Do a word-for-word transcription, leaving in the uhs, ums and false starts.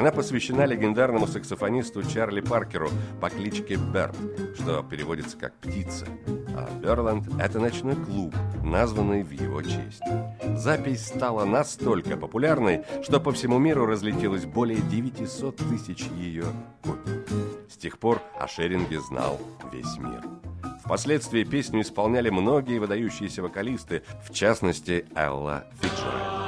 Она посвящена легендарному саксофонисту Чарли Паркеру по кличке Берт, что переводится как «птица». А Бёрленд – это ночной клуб, названный в его честь. Запись стала настолько популярной, что по всему миру разлетелось более девятисот тысяч ее копий. С тех пор о Шеринге знал весь мир. Впоследствии песню исполняли многие выдающиеся вокалисты, в частности Элла Фицджеральд.